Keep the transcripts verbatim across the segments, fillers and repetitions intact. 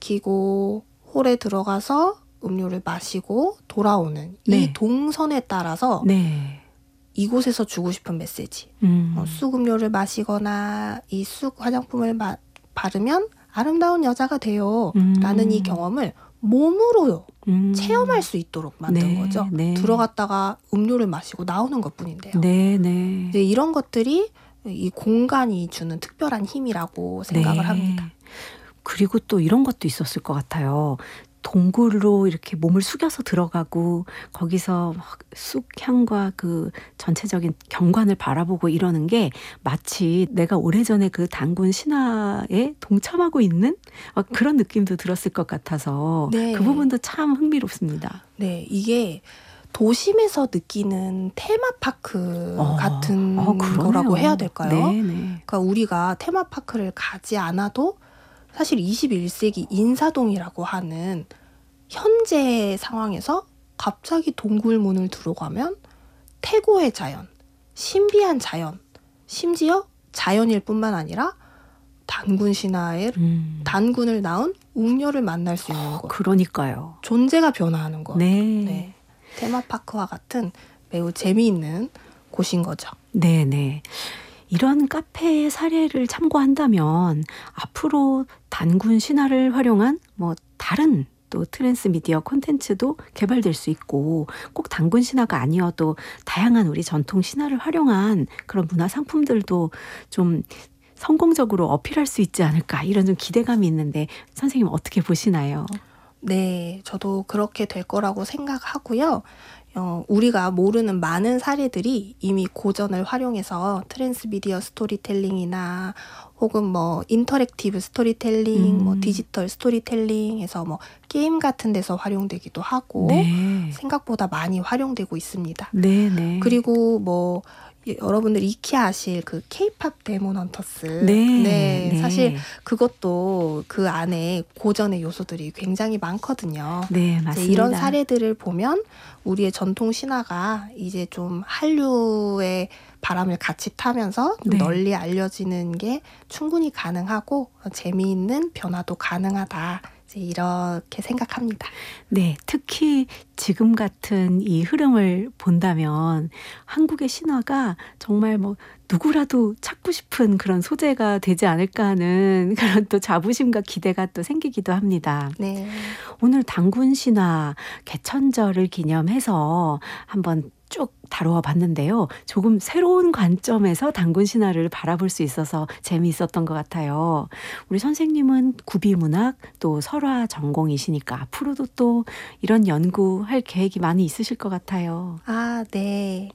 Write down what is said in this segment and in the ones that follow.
마시고 홀에 들어가서 음료를 마시고 돌아오는 네. 이 동선에 따라서 네. 이곳에서 주고 싶은 메시지. 음. 어, 쑥 음료를 마시거나 이 쑥 화장품을 마, 바르면 아름다운 여자가 돼요. 음. 라는 이 경험을 몸으로 음. 체험할 수 있도록 만든 네, 거죠. 네. 들어갔다가 음료를 마시고 나오는 것뿐인데요. 네, 네. 이제 이런 것들이 이 공간이 주는 특별한 힘이라고 생각을 네. 합니다. 그리고 또 이런 것도 있었을 것 같아요. 동굴로 이렇게 몸을 숙여서 들어가고 거기서 막 쑥향과 그 전체적인 경관을 바라보고 이러는 게 마치 내가 오래전에 그 단군 신화에 동참하고 있는 막 그런 느낌도 들었을 것 같아서 네. 그 부분도 참 흥미롭습니다. 네, 이게 도심에서 느끼는 테마파크 어, 같은 어, 그러네요. 거라고 해야 될까요? 네, 네. 그러니까 우리가 테마파크를 가지 않아도 사실 이십일 세기 인사동이라고 하는 현재 상황에서 갑자기 동굴문을 들어가면 태고의 자연, 신비한 자연, 심지어 자연일 뿐만 아니라 단군 신화의 음. 단군을 낳은 웅녀를 만날 수 있는 곳. 그러니까요. 존재가 변화하는 곳. 네. 네. 테마파크와 같은 매우 재미있는 곳인 거죠. 네, 네. 이런 카페의 사례를 참고한다면 앞으로 단군 신화를 활용한 뭐 다른 또 트랜스미디어 콘텐츠도 개발될 수 있고 꼭 단군 신화가 아니어도 다양한 우리 전통 신화를 활용한 그런 문화 상품들도 좀 성공적으로 어필할 수 있지 않을까 이런 좀 기대감이 있는데 선생님 어떻게 보시나요? 네, 저도 그렇게 될 거라고 생각하고요. 어, 우리가 모르는 많은 사례들이 이미 고전을 활용해서 트랜스미디어 스토리텔링이나 혹은 뭐 인터랙티브 스토리텔링, 음. 뭐 디지털 스토리텔링해서 뭐 게임 같은 데서 활용되기도 하고 네. 생각보다 많이 활용되고 있습니다. 네, 네. 그리고 뭐 여러분들 익히 아실 그 케이팝 데몬 헌터스. 네, 네, 네. 사실 그것도 그 안에 고전의 요소들이 굉장히 많거든요. 네, 이제 맞습니다. 이런 사례들을 보면 우리의 전통 신화가 이제 좀 한류의 바람을 같이 타면서 좀 네. 널리 알려지는 게 충분히 가능하고 재미있는 변화도 가능하다. 이제 이렇게 생각합니다. 네, 특히 지금 같은 이 흐름을 본다면 한국의 신화가 정말 뭐 누구라도 찾고 싶은 그런 소재가 되지 않을까 하는 그런 또 자부심과 기대가 또 생기기도 합니다. 네. 오늘 단군 신화 개천절을 기념해서 한번 쭉 다루어 봤는데요. 조금 새로운 관점에서 단군 신화를 바라볼 수 있어서 재미있었던 것 같아요. 우리 선생님은 구비문학 또 설화 전공이시니까 앞으로도 또 이런 연구할 계획이 많이 있으실 것 같아요. 아, 네.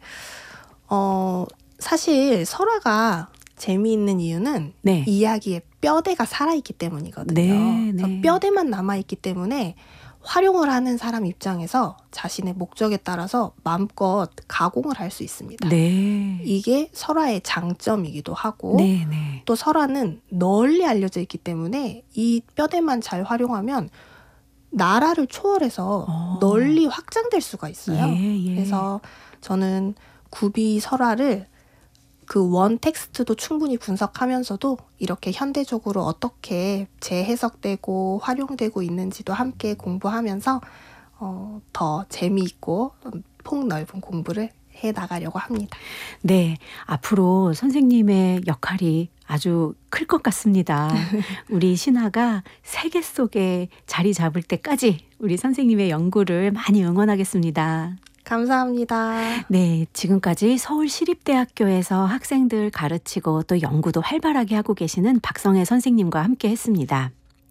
어, 사실 설화가 재미있는 이유는 네. 이야기의 뼈대가 살아있기 때문이거든요. 네, 그래서 네. 뼈대만 남아있기 때문에 활용을 하는 사람 입장에서 자신의 목적에 따라서 마음껏 가공을 할 수 있습니다. 네. 이게 설화의 장점이기도 하고 네, 네. 또 설화는 널리 알려져 있기 때문에 이 뼈대만 잘 활용하면 나라를 초월해서 어. 널리 확장될 수가 있어요. 예, 예. 그래서 저는 구비 설화를 그 원 텍스트도 충분히 분석하면서도 이렇게 현대적으로 어떻게 재해석되고 활용되고 있는지도 함께 공부하면서 어, 더 재미있고 폭넓은 공부를 해 나가려고 합니다. 네, 앞으로 선생님의 역할이 아주 클 것 같습니다. 우리 신화가 세계 속에 자리 잡을 때까지 우리 선생님의 연구를 많이 응원하겠습니다. 감사합니다. 네, 지금까지 서울시립대학교에서 학생들 가르치고 또 연구도 활발하게 하고 계시는 박성혜 선생님과 함께 했습니다.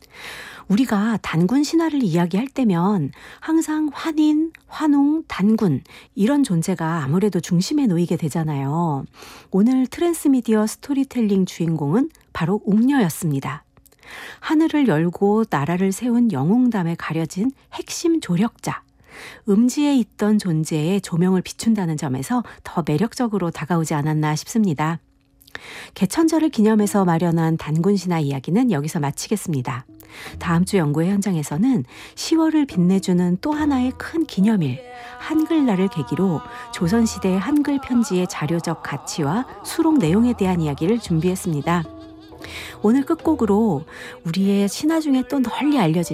우리가 단군 신화를 이야기할 때면 항상 환인, 환웅, 단군 이런 존재가 아무래도 중심에 놓이게 되잖아요. 오늘 트랜스미디어 스토리텔링 주인공은 바로 웅녀였습니다. 하늘을 열고 나라를 세운 영웅담에 가려진 핵심 조력자. 음지에 있던 존재의 조명을 비춘다는 점에서 더 매력적으로 다가오지 않았나 싶습니다. 개천절을 기념해서 마련한 단군 신화 이야기는 여기서 마치겠습니다. 다음 주 연구의 현장에서는 시월을 빛내주는 또 하나의 큰 기념일, 한글날을 계기로 조선시대 한글 편지의 자료적 가치와 수록 내용에 대한 이야기를 준비했습니다. 오늘 끝곡으로 우리의 신화 중에 또 널리 알려진